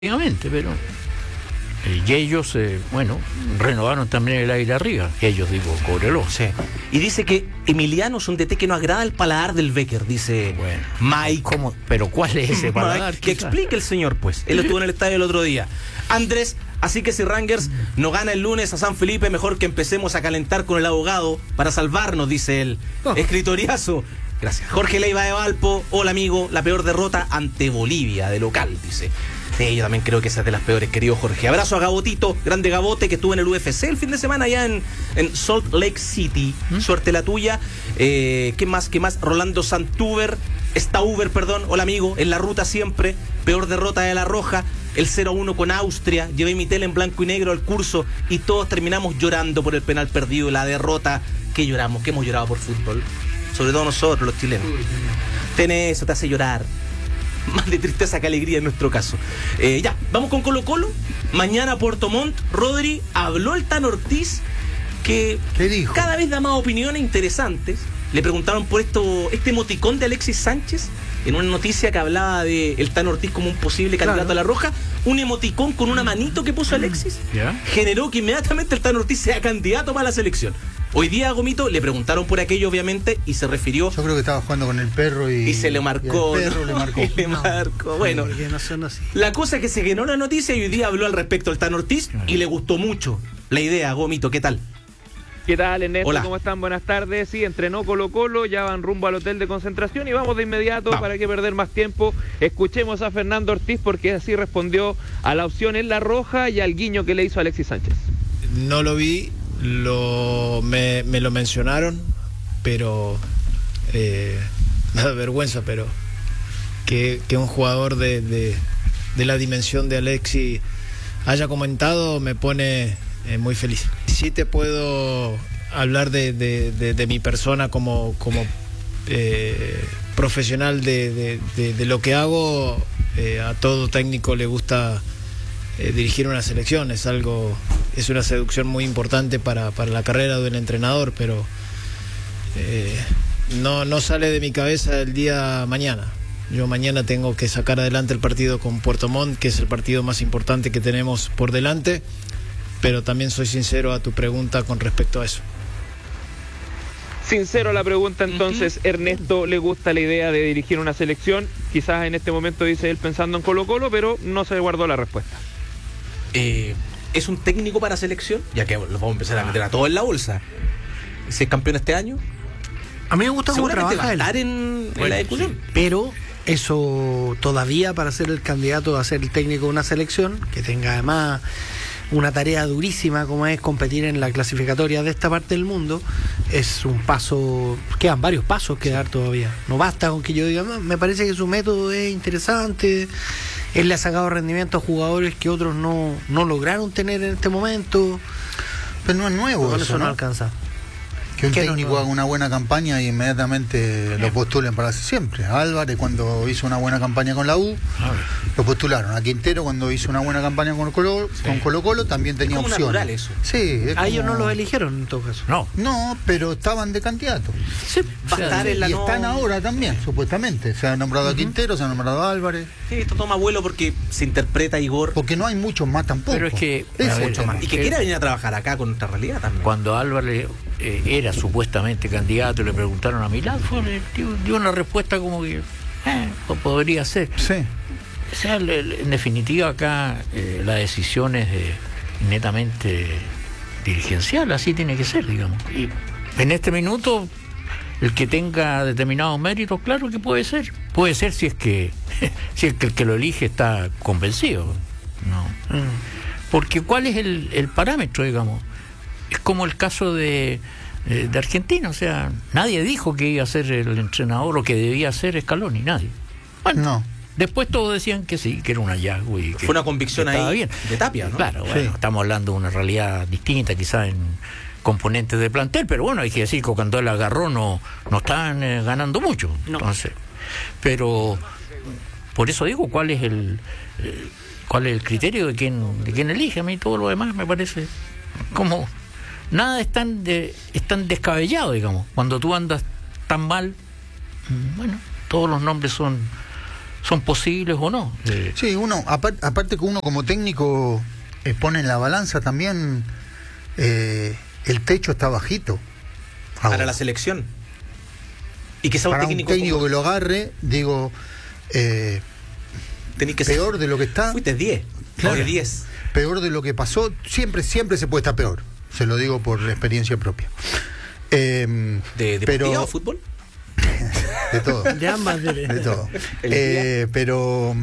pero y ellos, renovaron también el aire arriba. Y ellos, digo, Cobreloa. Sí. Y dice que Emiliano es un DT que no agrada el paladar del Becker, dice Mike. ¿Cómo? ¿Pero cuál es ese paladar? Que explique el señor, pues. Él estuvo en el estadio el otro día. Andrés, así que si Rangers no gana el lunes a San Felipe, mejor que empecemos a calentar con el abogado para salvarnos, dice él. Escritoriazo. Gracias. Jorge Leiva de Valpo, hola amigo, la peor derrota ante Bolivia de local, dice. Sí, yo también creo que esa es de las peores, querido Jorge. Abrazo a Gabotito, grande Gabote, que estuvo en el UFC el fin de semana allá en Salt Lake City. Suerte la tuya. ¿Qué más? Rolando Santuber, hola amigo, en la ruta siempre. Peor derrota de La Roja, el 0-1 con Austria. Llevé mi tele en blanco y negro al curso y todos terminamos llorando por el penal perdido y la derrota. ¿Qué lloramos? ¿Qué hemos llorado por fútbol? Sobre todo nosotros, los chilenos. Eso te hace llorar. Más de tristeza que alegría en nuestro caso. Ya, vamos con Colo Colo. Mañana Puerto Montt. Rodri, habló el Tan Ortiz, que ¿qué dijo? Cada vez da más opiniones interesantes. Le preguntaron por este emoticón de Alexis Sánchez, en una noticia que hablaba de el Tan Ortiz como un posible candidato a La Roja. Un emoticón con una manito que puso Alexis generó que inmediatamente el Tan Ortiz sea candidato para la selección. Hoy día, Gomito, le preguntaron por aquello, obviamente, y se refirió... Yo creo que estaba jugando con el perro y se le marcó. Y el perro le marcó. Y le marcó. Bueno, la cosa es que se generó la noticia y hoy día habló al respecto el Tan Ortiz y le gustó mucho la idea, Gomito. ¿Qué tal? ¿Qué tal, Ernesto? Hola. ¿Cómo están? Buenas tardes. Sí, entrenó Colo Colo, ya van rumbo al hotel de concentración y vamos de inmediato, para que perder más tiempo. Escuchemos a Fernando Ortiz porque así respondió a la opción en La Roja y al guiño que le hizo Alexis Sánchez. No lo vi, me lo mencionaron, pero me da vergüenza, pero que un jugador de la dimensión de Alexis haya comentado me pone muy feliz. Sí te puedo hablar de mi persona como profesional de lo que hago. A todo técnico le gusta dirigir una selección, es una seducción muy importante para la carrera del entrenador, pero no sale de mi cabeza el día mañana. Yo mañana tengo que sacar adelante el partido con Puerto Montt, que es el partido más importante que tenemos por delante, pero también soy sincero a tu pregunta con respecto a eso. Sincero a la pregunta, entonces, Ernesto le gusta la idea de dirigir una selección. Quizás en este momento dice él pensando en Colo Colo, pero no se guardó la respuesta. ¿Es un técnico para selección? Ya que los vamos a empezar a meter a todos en la bolsa. ¿Si es campeón este año? A mí me gusta cómo trabaja va a estar él. en la discusión. Sí, pero eso todavía, para ser el candidato a ser el técnico de una selección, que tenga además una tarea durísima como es competir en la clasificatoria de esta parte del mundo, es un paso, quedan varios pasos que dar todavía. No basta con que yo diga, me parece que su método es interesante, él le ha sacado rendimiento a jugadores que otros no lograron tener en este momento, pero no es nuevo. con eso no alcanza. Que un técnico haga una buena campaña y inmediatamente lo postulen para siempre. A Álvarez, cuando hizo una buena campaña con la U, lo postularon. A Quintero, cuando hizo una buena campaña con Colo Colo, también tenía opciones. Natural eso. Sí, a ellos no los eligieron en todo caso. No, pero estaban de candidato. Sí, va a estar en la están ahora también, supuestamente. Se ha nombrado a Quintero, se ha nombrado a Álvarez. Sí, esto toma vuelo porque se interpreta Igor. Porque no hay muchos más tampoco. Pero es que mucho más. Y que quiera venir a trabajar acá con nuestra realidad también. Cuando Álvarez era supuestamente candidato, le preguntaron a Milán, dio una respuesta como que podría ser. Sí. O sea, en definitiva acá la decisión es netamente dirigencial, así tiene que ser, digamos. Y en este minuto, el que tenga determinados méritos, claro que puede ser si es que el que lo elige está convencido, ¿no? Porque ¿cuál es el parámetro, digamos? Es como el caso de Argentina, o sea, nadie dijo que iba a ser el entrenador o que debía ser Scaloni, nadie. Bueno, no. Después todos decían que sí, que era un hallazgo y que fue una convicción ahí bien. De Tapia, ¿no? Claro, bueno, estamos hablando de una realidad distinta, quizás en componentes de plantel, pero bueno, hay que decir que cuando él agarró no estaban ganando mucho. No. Entonces, pero por eso digo, ¿cuál es el criterio de quién elige? A mí todo lo demás me parece como nada es tan descabellado, digamos. Cuando tú andas tan mal, bueno, todos los nombres son son posibles o no. Sí, uno, aparte que uno como técnico pone en la balanza también, el techo está bajito. Ahora, para la selección. Y que sea para un técnico que lo agarre, digo, tenés que peor ser, de lo que está. Fuiste 10. Claro. De 10. Peor de lo que pasó. Siempre se puede estar peor. Se lo digo por experiencia propia. ¿De pero, o fútbol? De todo. De ambas. De todo. Pero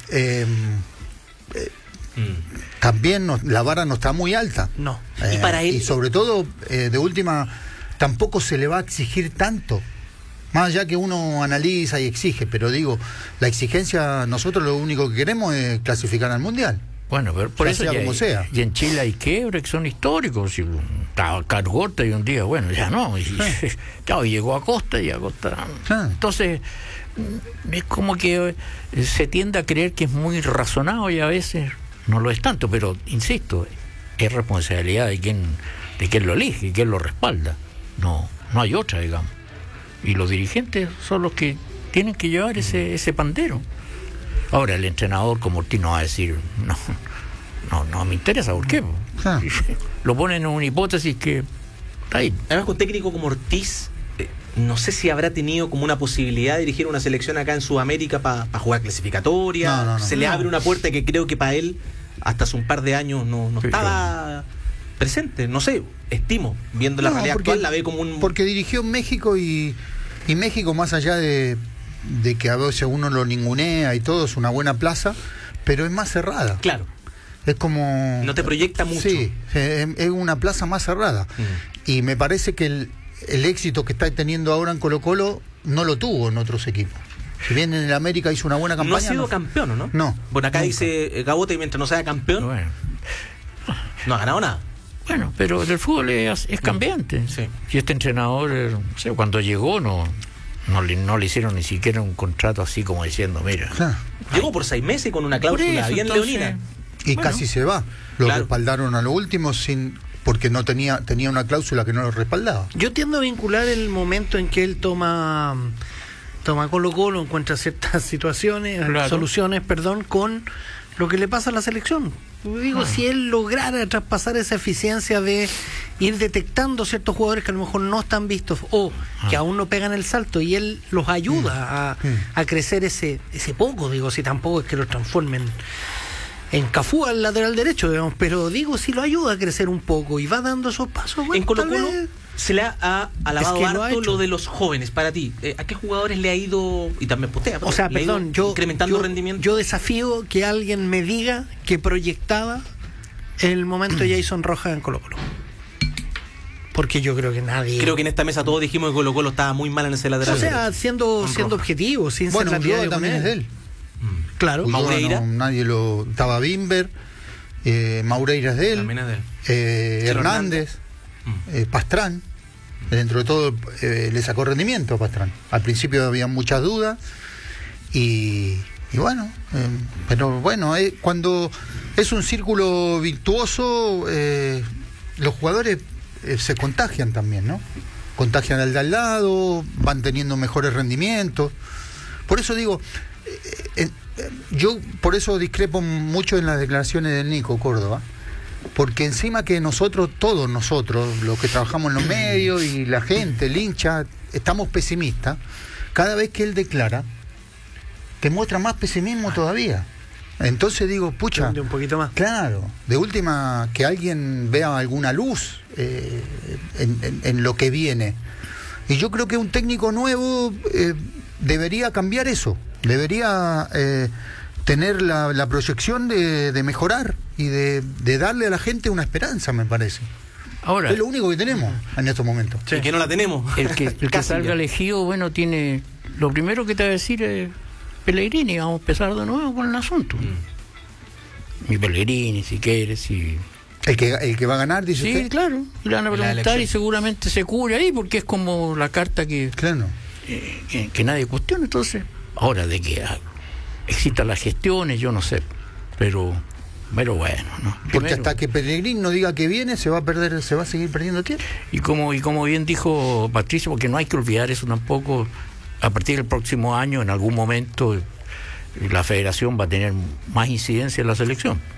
también la vara no está muy alta. No. Y para él. Y sobre todo, de última, tampoco se le va a exigir tanto. Más allá que uno analiza y exige, pero digo, la exigencia, nosotros lo único que queremos es clasificar al Mundial. Bueno, pero por eso sea como sea. Y en Chile hay quiebres que son históricos. Si estaba Cargota y un día, bueno, ya no. Y, claro, llegó Acosta y Acosta. Entonces, es como que se tiende a creer que es muy razonado y a veces no lo es tanto. Pero, insisto, es responsabilidad de quien lo elige y quien lo respalda. No hay otra, digamos. Y los dirigentes son los que tienen que llevar ese pandero. Ahora el entrenador como Ortiz no va a decir no me interesa, ¿por qué? Lo ponen en una hipótesis que está ahí. Además, con un técnico como Ortiz, no sé si habrá tenido como una posibilidad de dirigir una selección acá en Sudamérica para jugar clasificatoria. Se le abre una puerta que creo que para él hasta hace un par de años no estaba presente. No sé, estimo, viendo la realidad actual, la ve como un... Porque dirigió en México y México, más allá de que a veces uno lo ningunea y todo, es una buena plaza, pero es más cerrada. Claro. Es como... No te proyecta mucho. Sí, es una plaza más cerrada. Y me parece que el éxito que está teniendo ahora en Colo-Colo no lo tuvo en otros equipos. Si bien en el América hizo una buena campaña... No ha sido campeón, ¿no? No. Bueno, acá nunca. dice Gabote, y mientras no sea campeón, no ha ganado nada. Bueno, pero el fútbol es cambiante. Sí. Y este entrenador, no sé, cuando llegó no le hicieron ni siquiera un contrato así como diciendo, mira. Llegó por 6 meses con una cláusula bien leonina. Y casi se va. Lo respaldaron a lo último porque no tenía una cláusula que no lo respaldaba. Yo tiendo a vincular el momento en que él toma Colo-Colo, encuentra ciertas situaciones, soluciones, con lo que le pasa a la selección. Digo, si él lograra traspasar esa eficiencia de ir detectando ciertos jugadores que a lo mejor no están vistos o que aún no pegan el salto, y él los ayuda a crecer ese poco, digo, si tampoco es que los transformen en Cafú al lateral derecho, digamos, pero digo, si lo ayuda a crecer un poco y va dando esos pasos, bueno, en Colo-Colo se le ha alabado harto lo de los jóvenes. Para ti, ¿a qué jugadores le ha ido, y también postea, o sea, perdón, incrementando rendimiento? Yo desafío que alguien me diga que proyectaba el momento de Jason Rojas en Colo-Colo. Porque yo creo que nadie... Creo que en esta mesa todos dijimos que Colo-Colo estaba muy mal en ese lateral. O sea, siendo objetivo, sin ser Ulloa también es de él. Claro. Maureira. Nadie lo... Estaba Bimber, Maureira es de él. También es de él. Hernández, Pastrán. Dentro de todo le sacó rendimiento a Pastrán. Al principio había muchas dudas y bueno, pero bueno, cuando es un círculo virtuoso, los jugadores se contagian también, ¿no? Contagian al de al lado, van teniendo mejores rendimientos. Por eso digo, yo por eso discrepo mucho en las declaraciones del Nico Córdoba. Porque encima que todos nosotros, los que trabajamos en los medios y la gente, el hincha, estamos pesimistas, cada vez que él declara, te muestra más pesimismo todavía. Entonces digo, pucha, un poquito más. Claro, de última, que alguien vea alguna luz en lo que viene. Y yo creo que un técnico nuevo debería cambiar eso, debería... tener la proyección de mejorar y de darle a la gente una esperanza, me parece. Ahora, es lo único que tenemos en estos momentos. Sí. Y que no la tenemos. El que salga elegido, bueno, tiene... Lo primero que te va a decir es Pellegrini, vamos a empezar de nuevo con el asunto. Mi Pellegrini, si quieres, si... El que va a ganar, dice sí, usted. Claro, le van a preguntar y seguramente se cubre ahí, porque es como la carta que nadie cuestiona. Entonces, ahora de que existan las gestiones, yo no sé, pero bueno, ¿no? Porque hasta que Pellegrini no diga que viene, se va a seguir perdiendo tiempo. Y como bien dijo Patricio, porque no hay que olvidar eso tampoco, a partir del próximo año, en algún momento, la federación va a tener más incidencia en la selección.